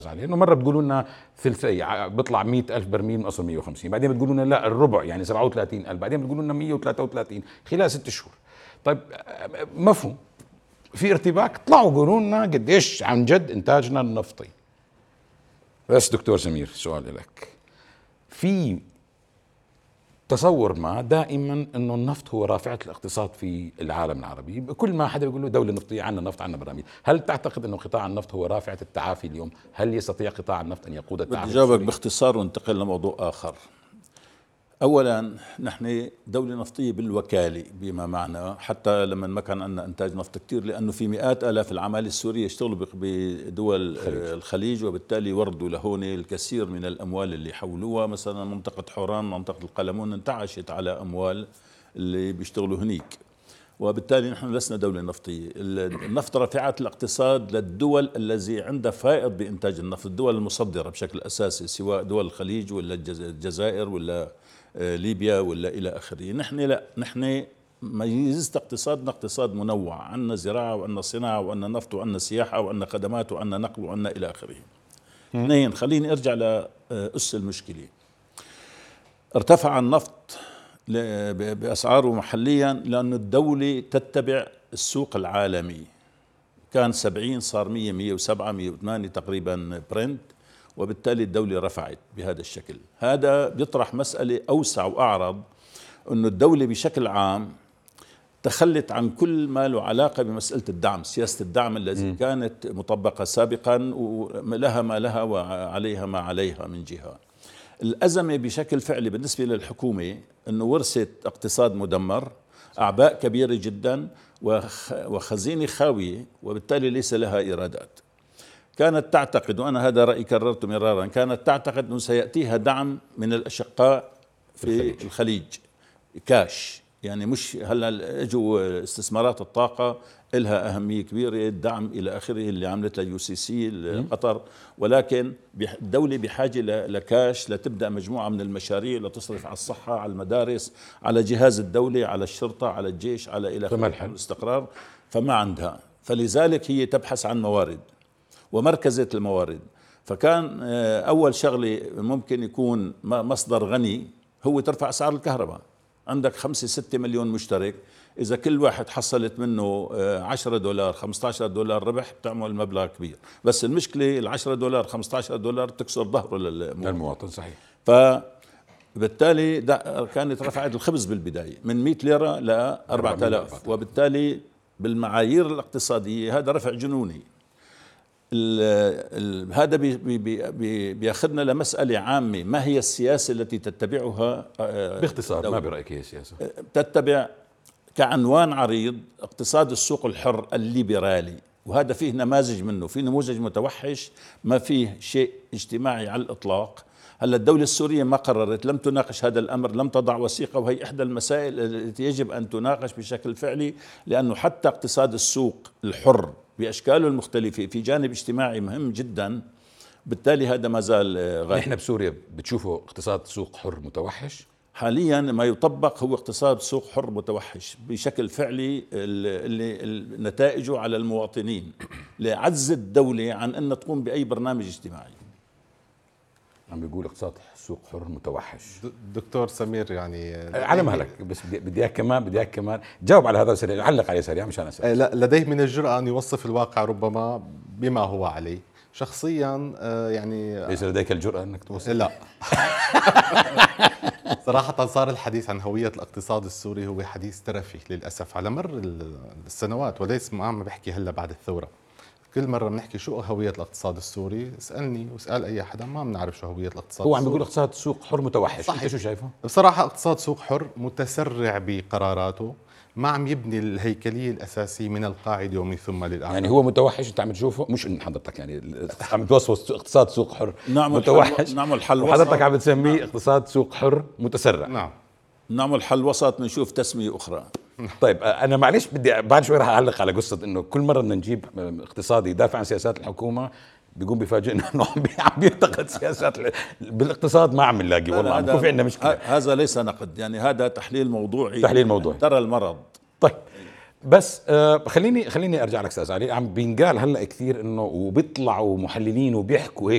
عليه انه مره بتقولوا لنا ثلثي بيطلع 100,000 برميل من اصل 150، بعدين بتقولوا لنا لا الربع يعني 37,000، بعدين بتقولوا لنا 133 خلال 6 شهور. طيب مفهوم في ارتباك، طلعوا قولوا لنا قديش عن جد انتاجنا النفطي. بس دكتور سمير سؤال لك، في تصور ما دائما انه النفط هو رافعة الاقتصاد في العالم العربي، كل ما حدا يقول له دولة نفطية عندنا نفط عندنا براميل، هل تعتقد انه قطاع النفط هو رافعة التعافي اليوم؟ هل يستطيع قطاع النفط ان يقود التعافي؟ بدي جاوبك باختصار وانتقل لموضوع آخر. أولا نحن دولة نفطية بالوكالة بما معنى، حتى لما ما كان عندنا إنتاج نفط كثير، لأنه في مئات آلاف العمال السورية يشتغلوا بدول الخليج، وبالتالي وردوا لهون الكثير من الأموال اللي حولوها. مثلا منطقة حوران، منطقة القلمون انتعشت على أموال اللي بيشتغلوا هنيك، وبالتالي نحن لسنا دولة نفطية. النفط رافعة الاقتصاد للدول الذي عندها فائض بإنتاج النفط، الدول المصدرة بشكل أساسي، سواء دول الخليج ولا الجزائر ولا ليبيا ولا إلى آخره. نحن لا، نحن ميزة اقتصادنا اقتصاد منوع، عندنا زراعة وعندنا صناعة وعندنا نفط وعندنا سياحة وعندنا خدمات وعندنا نقل وعندنا إلى آخره. اثنين، خليني أرجع لأس المشكلة. ارتفع النفط بأسعاره محليا لأن الدولة تتبع السوق العالمي، كان 70 صار 100 107 108 تقريبا برنت، وبالتالي الدولة رفعت بهذا الشكل. هذا بيطرح مسألة أوسع وأعرض، أنه الدولة بشكل عام تخلت عن كل ما له علاقة بمسألة الدعم، سياسة الدعم التي كانت مطبقة سابقا، ولها ما لها وعليها ما عليها من جهة. الأزمة بشكل فعلي بالنسبة للحكومة أنه ورثت اقتصاد مدمر، أعباء كبيرة جدا وخزينة خاوية، وبالتالي ليس لها إيرادات. كانت تعتقد، وأنا هذا رأيي كررته مرارا، كانت تعتقد أنه سيأتيها دعم من الأشقاء في الخليج كاش، يعني مش هلا اجوا استثمارات الطاقة إلها أهمية كبيرة، الدعم إلى آخره اللي عملتها UCC قطر، ولكن الدولة بحاجة لكاش لتبدأ مجموعة من المشاريع لتصرف على الصحة، على المدارس، على جهاز الدولة، على الشرطة، على الجيش، على إلى آخره الاستقرار، فما عندها. فلذلك هي تبحث عن موارد ومركزة الموارد. فكان أول شغلة ممكن يكون مصدر غني هو ترفع أسعار الكهرباء. عندك 5-6 مليون مشترك، إذا كل واحد حصلت منه 10 دولار 15 دولار ربح بتعمل مبلغ كبير، بس المشكلة 10 دولار 15 دولار تكسر ظهره للمواطن. صحيح. فبالتالي كانت رفعت الخبز بالبداية من 100 ليرة ل 4000، وبالتالي بالمعايير الاقتصادية هذا رفع جنوني. هذا بياخذنا لمسألة عامة، ما هي السياسة التي تتبعها باختصار؟ ما برأيك هي السياسة؟ تتبع كعنوان عريض اقتصاد السوق الحر الليبرالي، وهذا فيه نماذج منه، في نموذج متوحش ما فيه شيء اجتماعي على الإطلاق. هلا الدولة السورية ما قررت، لم تناقش هذا الأمر، لم تضع وثيقة، وهي إحدى المسائل التي يجب أن تناقش بشكل فعلي، لأنه حتى اقتصاد السوق الحر بأشكاله المختلفة في جانب اجتماعي مهم جدا، بالتالي هذا ما زال غالي. نحن بسوريا بتشوفوا اقتصاد سوق حر متوحش؟ حاليا ما يطبق هو اقتصاد سوق حر متوحش بشكل فعلي، اللي نتائجه على المواطنين لعجز الدولة عن أن تقوم بأي برنامج اجتماعي. عم بيقول اقتصاد سوق حر متوحش. دكتور سمير يعني على مهلك، بس بدي اياك كمان جاوب على هذا سريع، علق عليه سريع مشان اسال. لديه من الجرأة أن يوصف الواقع ربما بما هو عليه شخصيا. يعني ليس لديك الجرأة انك توصف؟ لا. صراحة صار الحديث عن هوية الاقتصاد السوري هو حديث ترفي للأسف على مر السنوات، وليس ما عم بحكي هلا بعد الثورة. كل مرة بنحكي شو هوية الاقتصاد السوري، اسألني واسأل أي حدا ما بنعرف شو هوية الاقتصاد هو عم بيقول اقتصاد سوق حر متوحش. صحيح. انت شو شايفه؟ بصراحة اقتصاد سوق حر متسرع بقراراته، ما عم يبني الهيكلية الأساسية من القاعدة ومن ثم للأعلى. يعني هو متوحش انت عم تشوفه، مش ان حضرتك يعني عم توصف اقتصاد سوق حر متوحش، نعمل حل وسط، وحضرتك عم تسميه اقتصاد سوق حر متسرع. نعم، نعمل حل وسط، نشوف تسمية أخرى. طيب انا معلش بدي بعد شوي راح اعلق على قصه انه كل مره بدنا نجيب اقتصادي يدافع عن سياسات الحكومه بيقوم بيفاجئنا انه عم ينتقد سياسات بالاقتصاد. ما عم نلاقي والله، عم في عندنا مشكله. هذا ليس نقد، يعني هذا تحليل موضوعي، تحليل موضوعي ترى المرض. طيب بس خليني ارجع لك استاذ علي. عم بينقال هلا كثير انه وبيطلعوا محللين وبيحكوا هيك